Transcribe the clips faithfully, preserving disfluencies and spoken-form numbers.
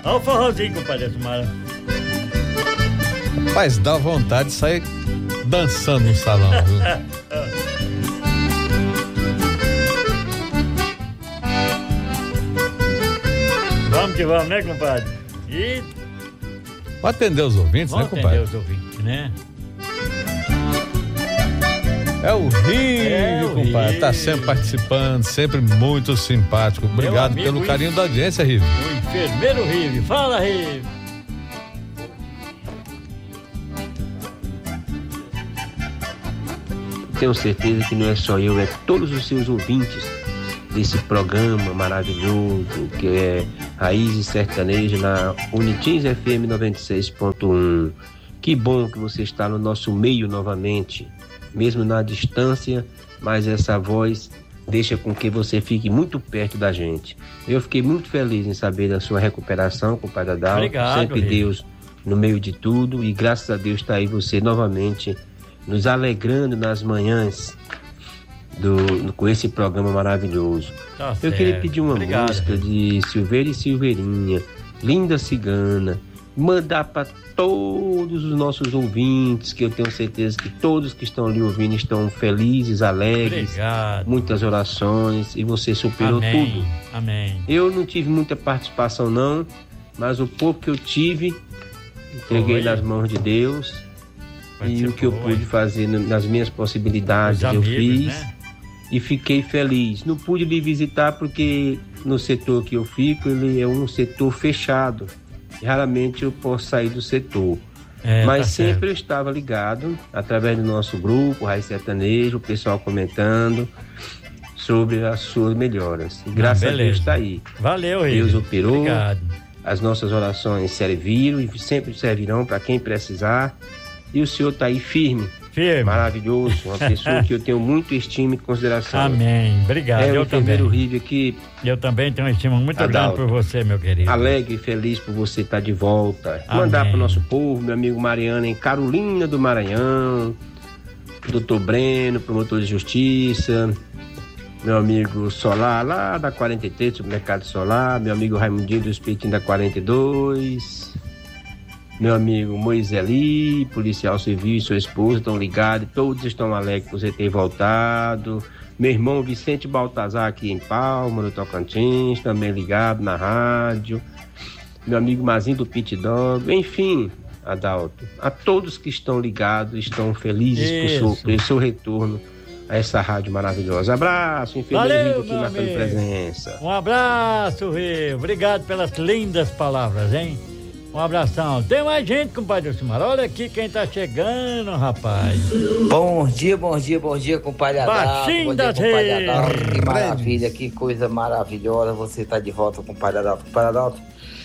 Olha o forrozinho, compadre Osmar. Rapaz, dá vontade de sair dançando no salão, viu? Vamos que vamos, né, compadre? E... Vou atender os ouvintes, vamos, né, compadre? atender os ouvintes, né? É o Rio, é o compadre. Rio. Tá sempre participando, sempre muito simpático. Obrigado pelo carinho da audiência, Rio. O enfermeiro Rio. Fala, Rio. Tenho certeza que não é só eu, é todos os seus ouvintes desse programa maravilhoso que é Raízes Sertanejas na Unitins F M noventa e seis ponto um. Que bom que você está no nosso meio novamente, mesmo na distância, mas essa voz deixa com que você fique muito perto da gente. Eu fiquei muito feliz em saber da sua recuperação, compadre Adalto. Obrigado, sempre Rio. Deus no meio de tudo e graças a Deus está aí você novamente nos alegrando nas manhãs do, com esse programa maravilhoso. Tá Eu certo. queria pedir uma Obrigado, música Rio. de Silveira e Silveirinha, Linda Cigana, mandar para todos os nossos ouvintes, que eu tenho certeza que todos que estão ali ouvindo estão felizes, alegres, Obrigado. muitas orações e você superou Amém. tudo. Amém. Eu não tive muita participação não, mas o pouco que eu tive, entreguei Foi. nas mãos de Deus. E o que eu Participou, pude hein? fazer no- nas minhas possibilidades Os eu amigos, fiz, né? e fiquei feliz. Não pude lhe visitar porque no setor que eu fico ele é um setor fechado. Raramente eu posso sair do setor. É, Mas tá sempre certo. eu estava ligado através do nosso grupo, Raiz Sertanejo, o pessoal comentando sobre as suas melhoras. E graças a Deus beleza. está aí. Valeu, Rio. Deus operou. Obrigado. As nossas orações serviram e sempre servirão para quem precisar. E o senhor está aí firme, Firme. maravilhoso, uma pessoa que eu tenho muito estima e consideração. Amém. Obrigado. É o eu enfermeiro também. Rive aqui, Eu também tenho uma estima muito Adalto. grande por você, meu querido. alegre e feliz por você estar de volta. Amém. Mandar para o nosso povo, meu amigo Mariano em Carolina do Maranhão, doutor Breno, promotor de justiça, meu amigo Solar lá da quarenta e três, supermercado Solar, meu amigo Raimundinho do Espetinho da quarenta e dois, meu amigo Moiseli, policial civil e sua esposa estão ligados, todos estão alegres por você ter voltado. Meu irmão Vicente Baltazar aqui em Palma, no Tocantins, também ligado na rádio. Meu amigo Mazinho do Pit Dog, enfim, Adalto, a todos que estão ligados, estão felizes por seu, Isso. pelo seu retorno a essa rádio maravilhosa. Abraço, enfermeiro Valeu, Rico aqui meu marcando amigo. presença. Um abraço, Rio. Obrigado pelas lindas palavras, hein? Um abração. Tem mais gente, compadre Osmar. Olha aqui quem tá chegando, rapaz. Bom dia, bom dia, bom dia, compadre Adalto. Baixinho Bom dia, das compadre redes. Adalto. Que maravilha, que coisa maravilhosa. Você tá de volta, compadre Adalto. Compadre Adalto,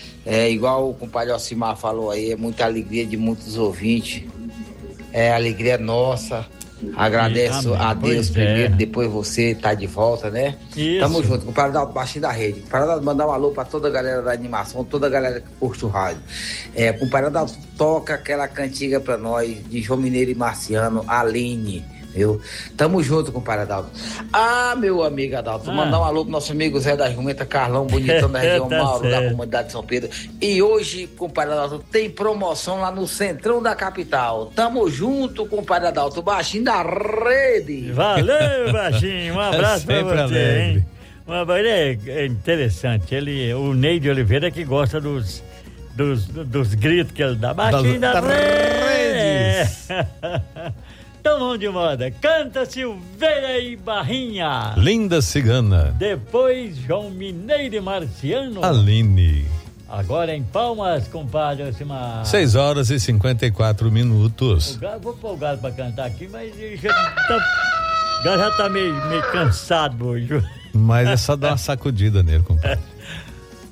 é igual o compadre Alcimar falou aí, é muita alegria de muitos ouvintes. É alegria nossa. Agradeço Amém. a Deus Pois primeiro, é. depois você tá de volta, né? Isso. Tamo junto, compadre Adalto, baixinho da rede. Compadre Adalto, mandar um alô pra toda a galera da animação, toda a galera que curte o rádio. É, compadre Adalto, toca aquela cantiga pra nós de João Mineiro e Marciano, Aline, viu? Tamo junto, compadre Adalto. Ah, meu amigo Adalto, Ah. mandar um alô pro nosso amigo Zé da Jumenta, Carlão, bonitão da região Tá Mauro, da certo. comunidade de São Pedro. E hoje, compadre Adalto, tem promoção lá no centrão da capital. Tamo junto, compadre Adalto, baixinho da rede. Valeu, baixinho. Um abraço pra Sempre você, alegre. hein? Um abraço. Ele é, é interessante. Ele, o Ney de Oliveira que gosta dos, dos, dos gritos que ele dá. Baixinho Das- da das redes. Então vamos de moda. Canta Silveira e Barrinha. Linda Cigana, Depois João Mineiro e Marciano. Aline. Agora em Palmas, compadre Alcimar. seis horas e cinquenta e quatro minutos. O Galo, vou pôr o Galo pra cantar aqui, mas ele já tá, o Galo já tá meio, meio cansado hoje. Mas é só dar uma sacudida nele, compadre.